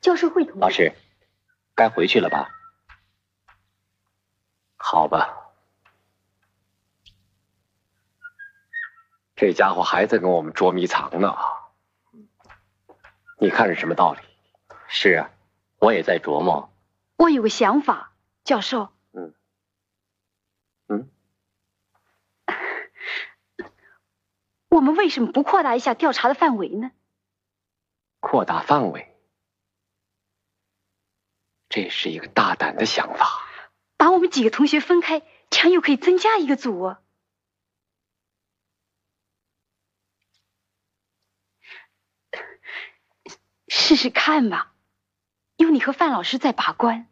教授会同意。 老师，该回去了吧？ 好吧。这家伙还在跟我们捉迷藏呢。你看是什么道理？ 是啊，我也在琢磨。 我有个想法，教授。我们为什么不扩大一下调查的范围呢？ 扩大范围，这是一个大胆的想法。 把我们几个同学分开，这样又可以增加一个组啊。试试看吧，有你和范老师在把关。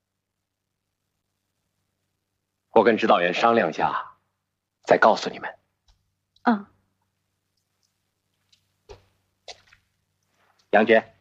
我跟指导员商量下，再告诉你们。 杨娟，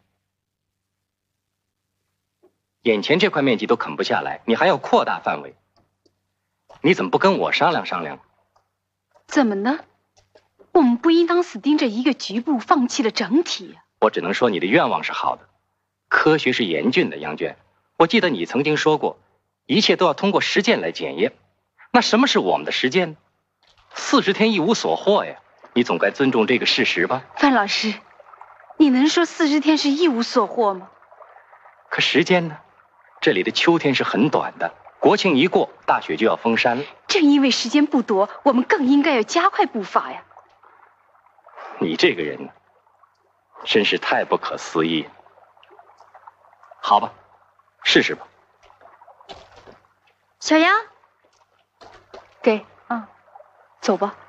眼前这块面积都啃不下来，你还要扩大范围，你怎么不跟我商量商量？ 怎么呢？我们不应当死盯着一个局部，放弃了整体呀。 我只能说你的愿望是好的，科学是严峻的，杨娟。我记得你曾经说过，一切都要通过实践来检验。那什么是我们的实践呢？40天一无所获呀，你总该尊重这个事实吧？ 范老师，你能说40天是一无所获吗？ 可时间呢？这里的秋天是很短的，国庆一过，大雪就要封山了。 正因为时间不多，我们更应该要加快步伐呀。 你这个人呢，真是太不可思议。好吧，试试吧。 小杨，给，走吧。